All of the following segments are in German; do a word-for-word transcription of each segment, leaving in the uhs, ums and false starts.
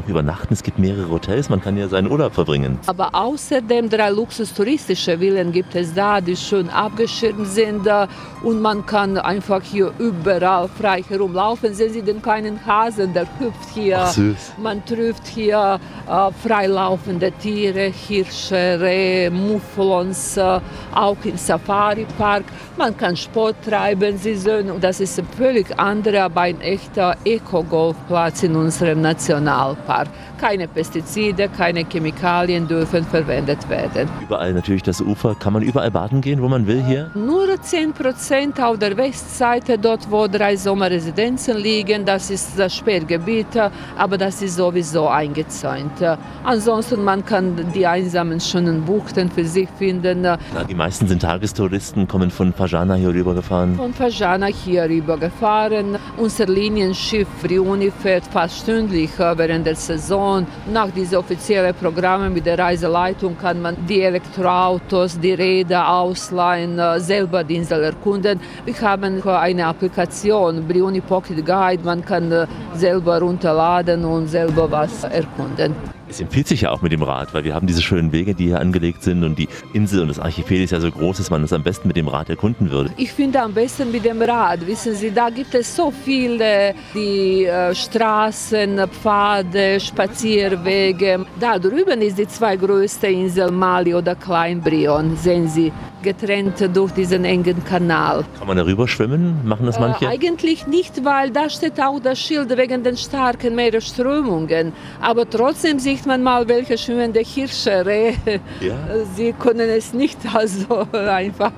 übernachten, es gibt mehrere Hotels, man kann ja seinen Urlaub verbringen. Aber außerdem drei luxustouristische Villen gibt es da, die schön abgeschirmt sind und man kann einfach hier überall frei herumlaufen. Sehen Sie den kleinen Hasen, der hüpft hier. Ach, süß. Man trifft hier äh, freilaufende Tiere, Hirsche, Rehe, Mufflons, äh, auch im Safari-Park. Man kann Sport treiben, Sie sehen, das ist ein völlig anderer, aber ein echter Eco-Golfplatz in unserem Nationalpark. Keine Pestizide, keine Chemikalien dürfen verwendet werden. Überall natürlich das Ufer. Kann man überall baden gehen, wo man will hier? Nur zehn Prozent auf der Westseite, dort wo drei Sommerresidenzen liegen. Das ist das Sperrgebiet, aber das ist sowieso eingezäunt. Ansonsten man kann die einsamen, schönen Buchten für sich finden. Na, die meisten sind Tagestouristen, kommen von Fajana hier rübergefahren. Von Fajana hier rübergefahren. Unser Linienschiff Brioni fährt fast stündlich während der Saison. Nach diesen offiziellen Programmen mit der Reiseleitung kann man die Elektroautos, die Räder ausleihen, selber die Insel erkunden. Wir haben eine Applikation, Brioni Pocket Guide, man kann selber runterladen und selber was erkunden. Es empfiehlt sich ja auch mit dem Rad, weil wir haben diese schönen Wege, die hier angelegt sind und die Insel und das Archipel ist ja so groß, dass man es am besten mit dem Rad erkunden würde. Ich finde am besten mit dem Rad. Wissen Sie, da gibt es so viele die äh, Straßen, Pfade, Spazierwege. Da drüben ist die zweitgrößte Insel Mali oder Klein Brion, sehen Sie, getrennt durch diesen engen Kanal. Kann man darüber schwimmen? Machen das manche? Äh, eigentlich nicht, weil da steht auch das Schild wegen den starken Meeresströmungen. Aber trotzdem sieht man mal, welche schwimmende Hirsche, Rehe. Ja. Sie können es nicht also einfach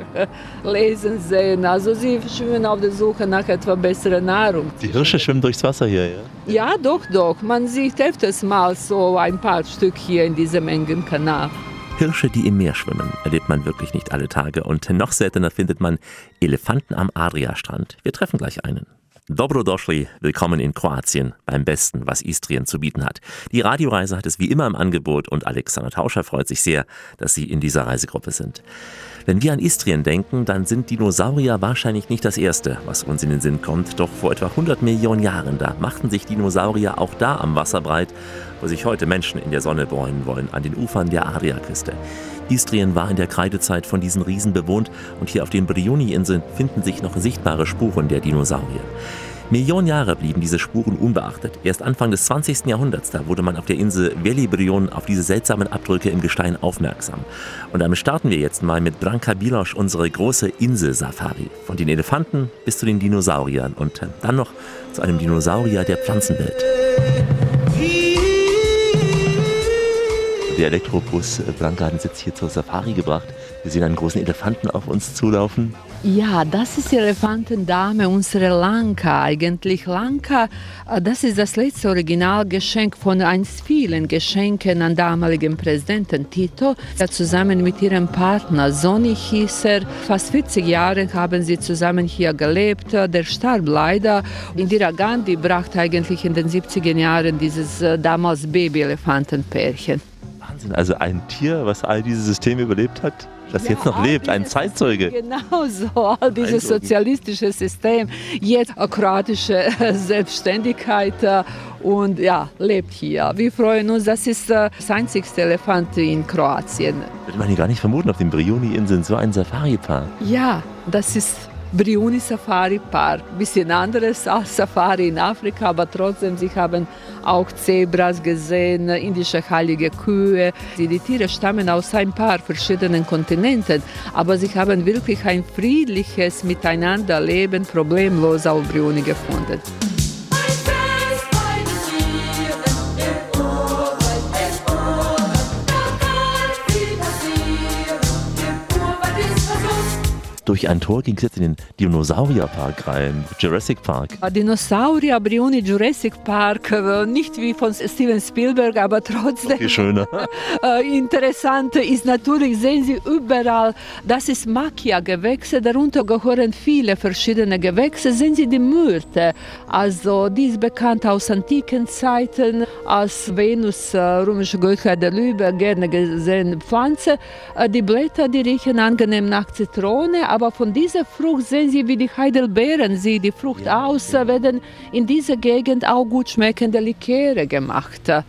lesen sehen. Also sie schwimmen auf der Suche nach etwas besserer Nahrung. Die Hirsche schwimmen durchs Wasser hier, ja? Ja, doch, doch. Man sieht öfters mal so ein paar Stück hier in diesem engen Kanal. Hirsche, die im Meer schwimmen, erlebt man wirklich nicht alle Tage. Und noch seltener findet man Elefanten am Adriastrand. Wir treffen gleich einen. Dobrodošli, willkommen in Kroatien, beim Besten, was Istrien zu bieten hat. Die Radioreise hat es wie immer im Angebot und Alexander Tauscher freut sich sehr, dass Sie in dieser Reisegruppe sind. Wenn wir an Istrien denken, dann sind Dinosaurier wahrscheinlich nicht das Erste, was uns in den Sinn kommt. Doch vor etwa hundert Millionen Jahren, da machten sich Dinosaurier auch da am Wasser breit, wo sich heute Menschen in der Sonne bräunen wollen, an den Ufern der Adriaküste. Istrien war in der Kreidezeit von diesen Riesen bewohnt und hier auf den Brioni-Inseln finden sich noch sichtbare Spuren der Dinosaurier. Millionen Jahre blieben diese Spuren unbeachtet. Erst Anfang des zwanzigsten Jahrhunderts, da wurde man auf der Insel Veli Brion auf diese seltsamen Abdrücke im Gestein aufmerksam. Und damit starten wir jetzt mal mit Branka Biloš unsere große Insel-Safari. Von den Elefanten bis zu den Dinosauriern und dann noch zu einem Dinosaurier der Pflanzenwelt. Der Elektrobus Branka hat uns jetzt hier zur Safari gebracht. Wir sehen einen großen Elefanten auf uns zulaufen. Ja, das ist die Elefantendame, unsere Lanka. Eigentlich Lanka, das ist das letzte Originalgeschenk von eins vielen Geschenken an damaligen Präsidenten Tito. Ja, zusammen mit ihrem Partner Zoni hieß er. Fast vierzig Jahre haben sie zusammen hier gelebt. Der starb leider. Indira Gandhi brachte eigentlich in den siebziger Jahren dieses damals Baby-Elefantenpärchen. Wahnsinn, also ein Tier, was all diese Systeme überlebt hat? Das ja, jetzt noch lebt, ein Zeitzeuge. Genau so, all dieses sozialistische System, jetzt kroatische Selbstständigkeit und ja, lebt hier. Wir freuen uns, das ist das einzigste Elefant in Kroatien. Würde man hier gar nicht vermuten, auf den Brioni-Inseln so ein Safari-Park. Ja, das ist Brioni Safari Park. Ein bisschen anderes als Safari in Afrika, aber trotzdem, sie haben auch Zebras gesehen, indische heilige Kühe. Die Tiere stammen aus ein paar verschiedenen Kontinenten, aber sie haben wirklich ein friedliches Miteinanderleben problemlos auf Brioni gefunden. Durch ein Tor ging es jetzt in den Dinosaurierpark rein, Jurassic Park. Dinosaurier, Brioni, Jurassic Park, nicht wie von Steven Spielberg, aber trotzdem viel schöner. Interessant ist natürlich, sehen Sie überall, das ist Macchia-Gewächse, darunter gehören viele verschiedene Gewächse. Sehen Sie die Myrte, also die ist bekannt aus antiken Zeiten, als Venus, römische Gottheit der Liebe, gerne gesehene Pflanze. Die Blätter, die riechen angenehm nach Zitrone, aber von dieser Frucht sehen Sie, wie die Heidelbeeren sieht die Frucht ja, aus, ja. werden in dieser Gegend auch gut schmeckende Liköre gemacht.